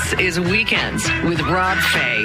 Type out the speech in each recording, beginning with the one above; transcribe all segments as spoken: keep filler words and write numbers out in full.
This is Weekends with Rob Fay.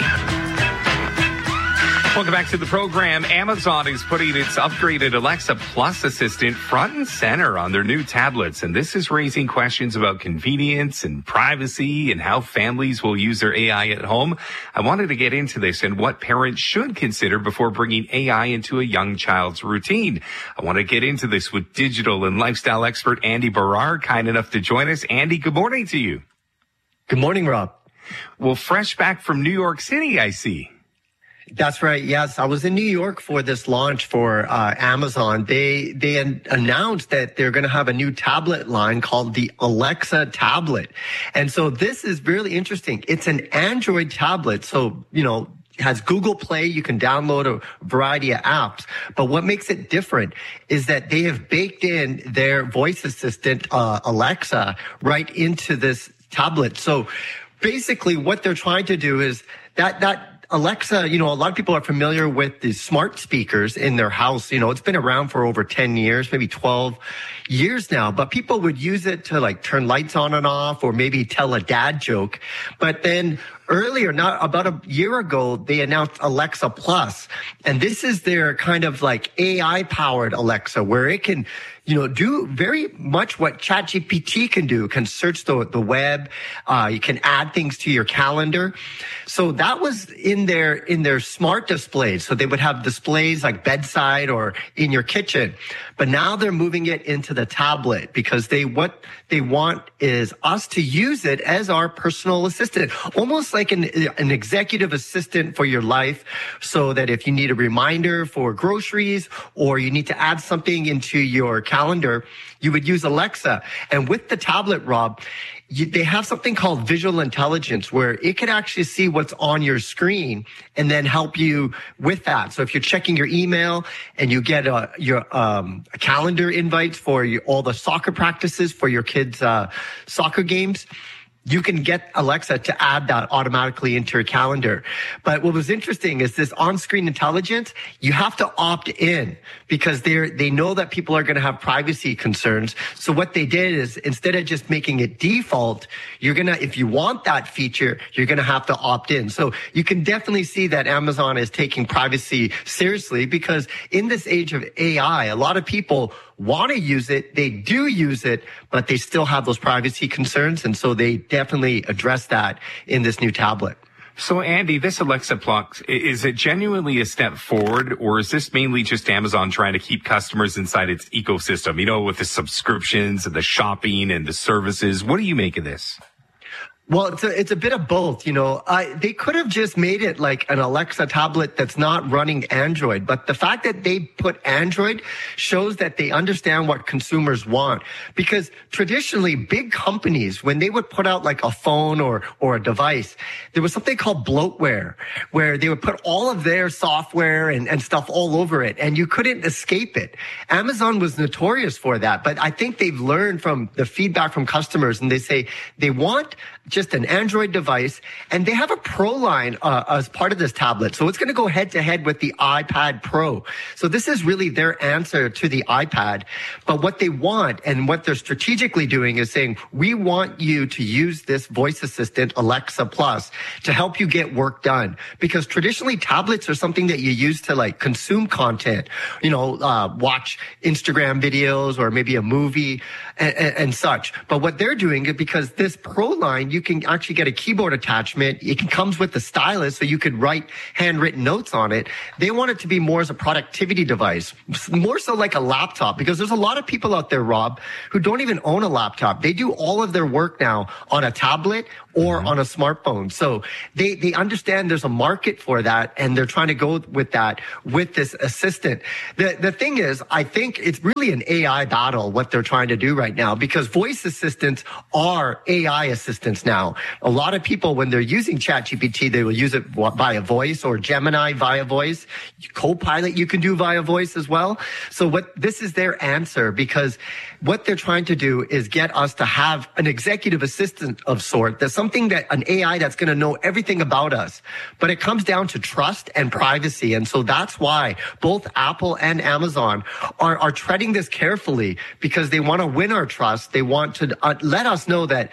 Welcome back to the program. Amazon is putting its upgraded Alexa Plus assistant front and center on their new tablets, and this is raising questions about convenience and privacy and how families will use their A I at home. I wanted to get into this and what parents should consider before bringing A I into a young child's routine. I want to get into this with digital and lifestyle expert Andy Barrar, kind enough to join us. Andy, good morning to you. Good morning, Rob. Well, fresh back from New York City, I see. That's right. Yes, I was in New York for this launch for uh, Amazon. They they an- announced that they're going to have a new tablet line called the Alexa tablet. And so this is really interesting. It's an Android tablet. So, you know, it has Google Play. You can download a variety of apps. But what makes it different is that they have baked in their voice assistant, uh, Alexa, right into this tablet. So basically what they're trying to do is that that Alexa, you know, a lot of people are familiar with the smart speakers in their house. You know, it's been around for over ten years, maybe twelve years now, but people would use it to like turn lights on and off or maybe tell a dad joke. But then earlier, not about a year ago, they announced Alexa Plus, and this is their kind of like A I powered Alexa where it can, you know, do very much what ChatGPT can do, can search the, the web. Uh, you can add things to your calendar. So that was in their, in their smart displays. So they would have displays like bedside or in your kitchen. But now they're moving it into the tablet because they, what they want is us to use it as our personal assistant, almost like an, an executive assistant for your life. So that if you need a reminder for groceries or you need to add something into your calendar, you would use Alexa. And with the tablet, Rob, you, they have something called visual intelligence where it could actually see what's on your screen and then help you with that. So if you're checking your email and you get a, your um, a calendar invites for your, all the soccer practices for your kids' uh, soccer games, you can get Alexa to add that automatically into your calendar. But what was interesting is this on-screen intelligence, you have to opt in because they're, they know that people are going to have privacy concerns. So what they did is instead of just making it default, you're going to, if you want that feature, you're going to have to opt in. So you can definitely see that Amazon is taking privacy seriously because in this age of A I, a lot of people want to use it, they do use it, but they still have those privacy concerns. And so they definitely address that in this new tablet. So, Andy, this Alexa Plus, is it genuinely a step forward, or is this mainly just Amazon trying to keep customers inside its ecosystem, you know, with the subscriptions and the shopping and the services? What do you make of this? Well, it's a, it's a bit of both, you know. Uh, they could have just made it like an Alexa tablet that's not running Android. But the fact that they put Android shows that they understand what consumers want. Because traditionally, big companies, when they would put out like a phone or, or a device, there was something called bloatware, where they would put all of their software and, and stuff all over it, and you couldn't escape it. Amazon was notorious for that. But I think they've learned from the feedback from customers, and they say they want just an Android device, and they have a Pro line uh, as part of this tablet. So it's going to go head to head with the iPad Pro. So this is really their answer to the iPad. But what they want and what they're strategically doing is saying, we want you to use this voice assistant, Alexa Plus, to help you get work done. Because traditionally tablets are something that you use to like consume content, you know, uh, watch Instagram videos or maybe a movie and, and, and such. But what they're doing is because this Pro line, you can actually get a keyboard attachment. It can, comes with the stylus, so you could write handwritten notes on it. They want it to be more as a productivity device, more so like a laptop, because there's a lot of people out there, Rob, who don't even own a laptop. They do all of their work now on a tablet or mm-hmm. on a smartphone. So they, they understand there's a market for that, and they're trying to go with that with this assistant. The, the thing is, I think it's really an A I battle, what they're trying to do right now, because voice assistants are A I assistants now. A lot of people, when they're using ChatGPT, they will use it via voice, or Gemini via voice. Copilot, you can do via voice as well. So what this is their answer, because what they're trying to do is get us to have an executive assistant of sort. That's something that an A I that's going to know everything about us. But it comes down to trust and privacy. And so that's why both Apple and Amazon are, are treading this carefully, because they want to win our trust. They want to uh, let us know that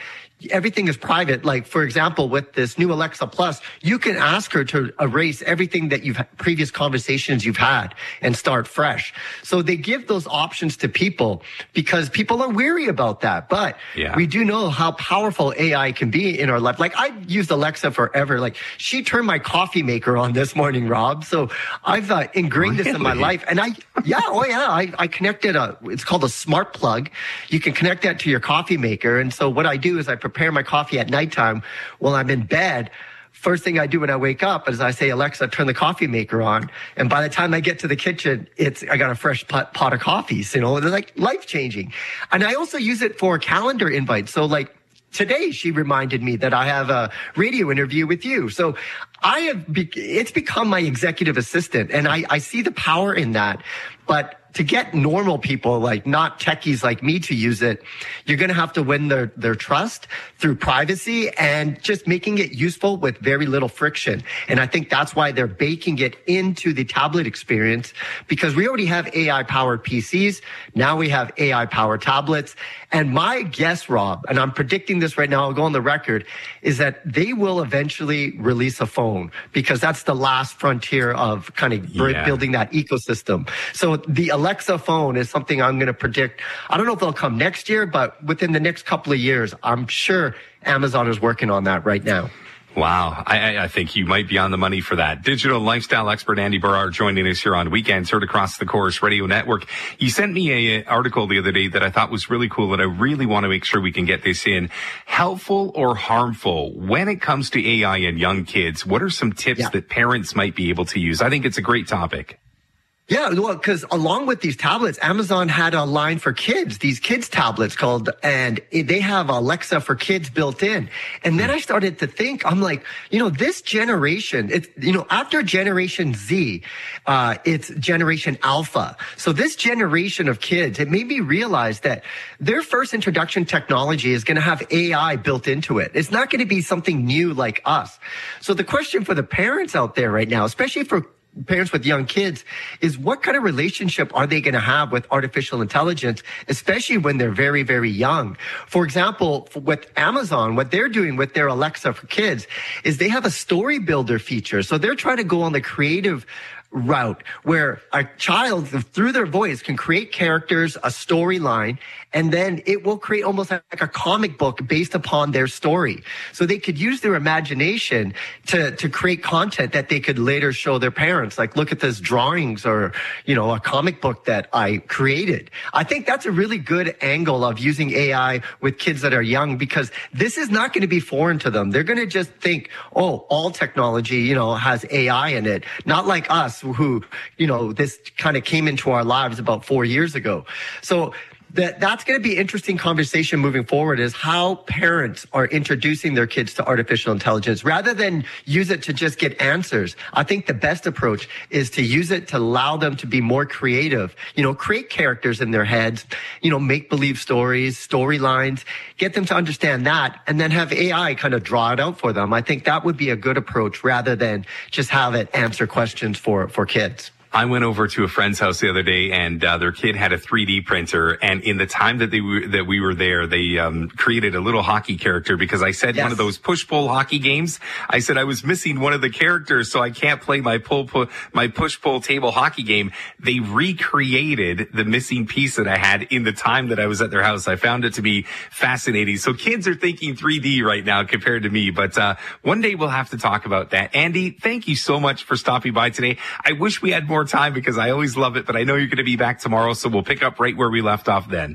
everything is private. Like, for example, with this new Alexa Plus, you can ask her to erase everything that you've previous conversations you've had and start fresh. So they give those options to people because people are weary about that. But yeah. we do know how powerful A I can be in our life. Like, I used Alexa forever. Like, she turned my coffee maker on this morning, Rob. So I've uh, ingrained really? this in my life. And I, yeah, oh yeah, I, I connected a, it's called a smart plug. You can connect that to your coffee maker. And so what I do is I prepare my coffee at nighttime while I'm in bed. First thing I do when I wake up is I say, Alexa, turn the coffee maker on. And by the time I get to the kitchen, it's, I got a fresh pot, pot of coffees, you know, they're like life changing. And I also use it for calendar invites. So like today, she reminded me that I have a radio interview with you. So I have, be, it's become my executive assistant, and I, I see the power in that. But to get normal people, like not techies like me, to use it, you're going to have to win their, their trust through privacy and just making it useful with very little friction. And I think that's why they're baking it into the tablet experience, because we already have A I-powered P Cs. Now we have A I-powered tablets. And my guess, Rob, and I'm predicting this right now, I'll go on the record, is that they will eventually release a phone, because that's the last frontier of kind of yeah. building that ecosystem. So the Alexa phone is something I'm going to predict. I don't know if it'll come next year, but within the next couple of years, I'm sure Amazon is working on that right now. Wow. I, I think you might be on the money for that. Digital lifestyle expert Andy Berard joining us here on Weekends, heard across the Chorus Radio Network. You sent me an article the other day that I thought was really cool, and I really want to make sure we can get this in. Helpful or harmful when it comes to A I and young kids? What are some tips yeah. that parents might be able to use? I think it's a great topic. Yeah, well, because along with these tablets, Amazon had a line for kids, these kids tablets called, and they have Alexa for Kids built in. And then I started to think, I'm like, you know, this generation, it's, you know, after Generation Z, uh, it's Generation Alpha. So this generation of kids, it made me realize that their first introduction technology is going to have A I built into it. It's not going to be something new like us. So the question for the parents out there right now, especially for parents with young kids, is what kind of relationship are they going to have with artificial intelligence, especially when they're very, very young? For example, with Amazon, what they're doing with their Alexa for Kids is they have a story builder feature. So they're trying to go on the creative route where a child, through their voice, can create characters, a storyline, and then it will create almost like a comic book based upon their story. So they could use their imagination to, to create content that they could later show their parents. Like, look at this drawings or, you know, a comic book that I created. I think that's a really good angle of using A I with kids that are young, because this is not going to be foreign to them. They're going to just think, oh, all technology, you know, has A I in it. Not like us, who, you know, this kind of came into our lives about four years ago. So that that's going to be an interesting conversation moving forward, is how parents are introducing their kids to artificial intelligence rather than use it to just get answers. I think the best approach is to use it to allow them to be more creative, you know, create characters in their heads, you know, make believe stories, storylines, get them to understand that, and then have A I kind of draw it out for them. I think that would be a good approach rather than just have it answer questions for, for kids. I went over to a friend's house the other day, and uh, their kid had a three D printer. And in the time that they were, that we were there, they um, created a little hockey character, because I said yes. one of those push-pull hockey games. I said I was missing one of the characters, so I can't play my pull, pull my push-pull table hockey game. They recreated the missing piece that I had in the time that I was at their house. I found it to be fascinating. So kids are thinking three D right now compared to me. But uh, one day we'll have to talk about that. Andy, thank you so much for stopping by today. I wish we had more time, because I always love it, but I know you're going to be back tomorrow, so we'll pick up right where we left off then.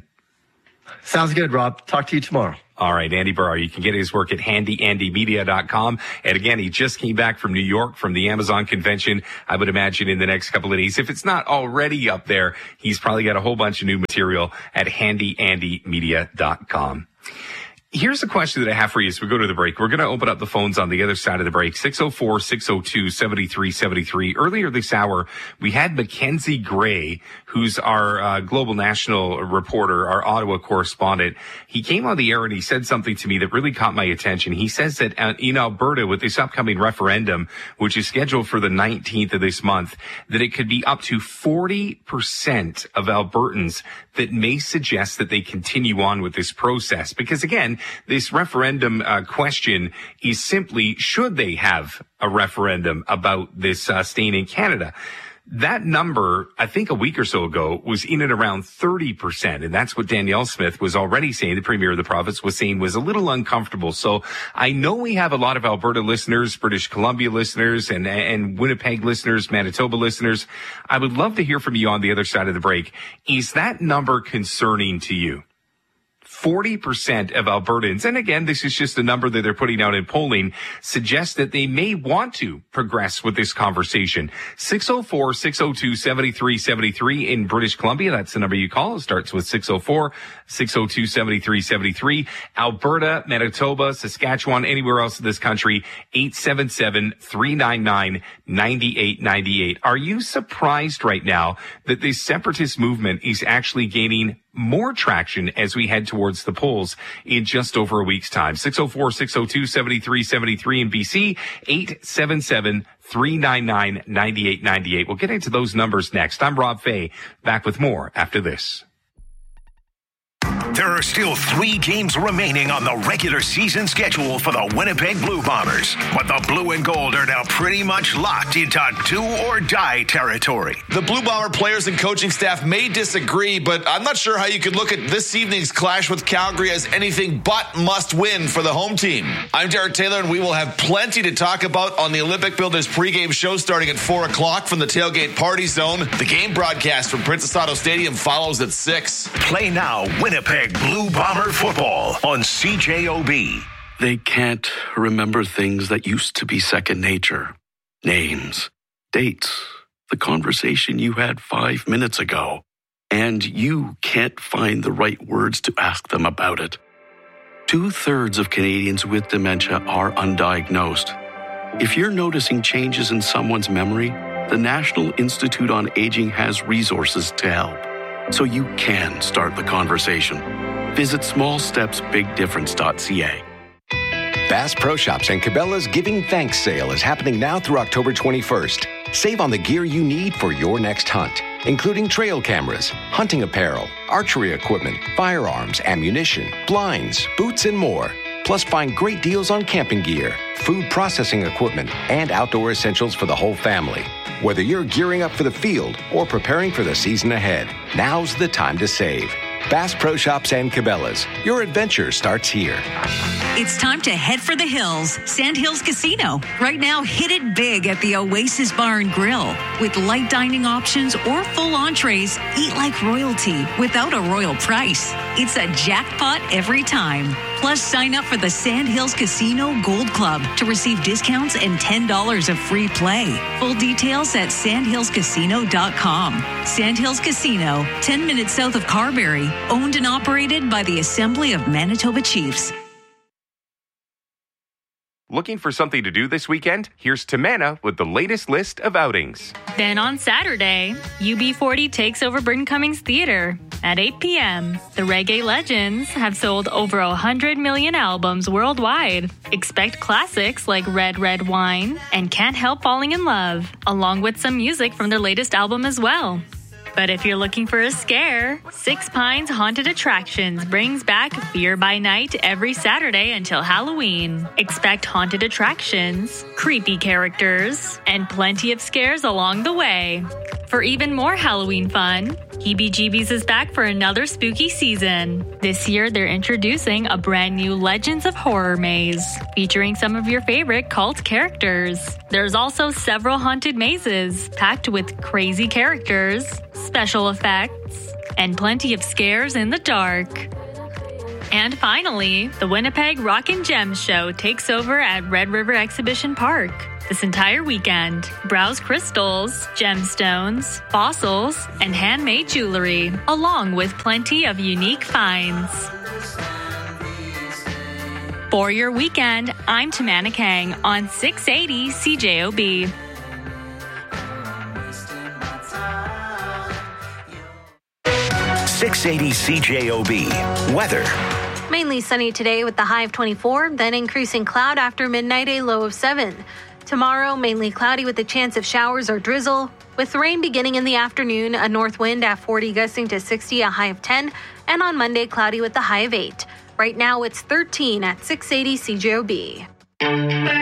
Sounds good, Rob. Talk to you tomorrow. All right, Andy Berard. You can get his work at handy andy media dot com. And again, he just came back from New York from the Amazon convention. I would imagine in the next couple of days, if it's not already up there, he's probably got a whole bunch of new material at handy andy media dot com. Here's a question that I have for you as we go to the break. We're going to open up the phones on the other side of the break. six oh four, six oh two, seven three seven three. Earlier this hour, we had Mackenzie Gray, who's our uh, global national reporter, our Ottawa correspondent. He came on the air and he said something to me that really caught my attention. He says that uh, in Alberta, with this upcoming referendum, which is scheduled for the nineteenth of this month, that it could be up to forty percent of Albertans that may suggest that they continue on with this process. Because again, This referendum uh, question is simply, should they have a referendum about this uh, staying in Canada? That number, I think a week or so ago, was in and around thirty percent. And that's what Danielle Smith was already saying, the Premier of the province was saying was a little uncomfortable. So I know we have a lot of Alberta listeners, British Columbia listeners, and, and Winnipeg listeners, Manitoba listeners. I would love to hear from you on the other side of the break. Is that number concerning to you? forty percent of Albertans, and again, this is just a number that they're putting out in polling, suggest that they may want to progress with this conversation. six oh four, six oh two, seven three seven three in British Columbia. That's the number you call. It starts with six oh four, six oh two, seven three seven three. Alberta, Manitoba, Saskatchewan, anywhere else in this country, eight seven seven, three nine nine, nine eight nine eight. Are you surprised right now that this separatist movement is actually gaining more traction as we head towards the polls in just over a week's time? six oh four, six oh two, seven three seven three in B C, eight seven seven, three nine nine, nine eight nine eight. We'll get into those numbers next. I'm Rob Fay, back with more after this. There are still three games remaining on the regular season schedule for the Winnipeg Blue Bombers, but the blue and gold are now pretty much locked into do or die territory. The Blue Bomber players and coaching staff may disagree, but I'm not sure how you could look at this evening's clash with Calgary as anything but must win for the home team. I'm Derek Taylor, and we will have plenty to talk about on the Olympic Builders pregame show starting at four o'clock from the Tailgate Party Zone. The game broadcast from Princess Auto Stadium follows at six. Play now, Winnipeg Blue Bomber football on C J O B. They can't remember things that used to be second nature. Names, dates, the conversation you had five minutes ago. And you can't find the right words to ask them about it. Two-thirds of Canadians with dementia are undiagnosed. If you're noticing changes in someone's memory, the National Institute on Aging has resources to help, so you can start the conversation. Visit small steps big difference dot c a. Bass Pro Shops and Cabela's Giving Thanks sale is happening now through October twenty-first. Save on the gear you need for your next hunt, including trail cameras, hunting apparel, archery equipment, firearms, ammunition, blinds, boots, and more. Plus, find great deals on camping gear, food processing equipment, and outdoor essentials for the whole family. Whether you're gearing up for the field or preparing for the season ahead, now's the time to save. Bass Pro Shops and Cabela's. Your adventure starts here. It's time to head for the hills. Sandhills Casino. Right now, hit it big at the Oasis Bar and Grill. With light dining options or full entrees, eat like royalty without a royal price. It's a jackpot every time. Plus, sign up for the Sandhills Casino Gold Club to receive discounts and ten dollars of free play. Full details at sandhills casino dot com. Sandhills Casino, ten minutes south of Carberry. Owned and operated by the Assembly of Manitoba Chiefs. Looking for something to do this weekend? Here's Tamana with the latest list of outings. Then on Saturday, U B forty takes over Britton Cummings Theatre. At eight p.m., the Reggae Legends have sold over one hundred million albums worldwide. Expect classics like Red Red Wine and Can't Help Falling in Love, along with some music from their latest album as well. But if you're looking for a scare, Six Pines Haunted Attractions brings back Fear by Night every Saturday until Halloween. Expect haunted attractions, creepy characters, and plenty of scares along the way. For even more Halloween fun, Heebie-Jeebies is back for another spooky season. This year, they're introducing a brand new Legends of Horror maze, featuring some of your favorite cult characters. There's also several haunted mazes, packed with crazy characters, special effects, and plenty of scares in the dark. And finally, the Winnipeg Rock and Gems Show takes over at Red River Exhibition Park. This entire weekend, browse crystals, gemstones, fossils, and handmade jewelry, along with plenty of unique finds. For your weekend, I'm Tamana Kang on six eighty C J O B. six eighty C J O B. Weather. Mainly sunny today with the high of twenty-four, then increasing cloud after midnight, a low of seven. Tomorrow, mainly cloudy with a chance of showers or drizzle, with rain beginning in the afternoon, a north wind at forty gusting to sixty, a high of ten, and on Monday, cloudy with a high of eight. Right now it's thirteen at six eighty C J O B.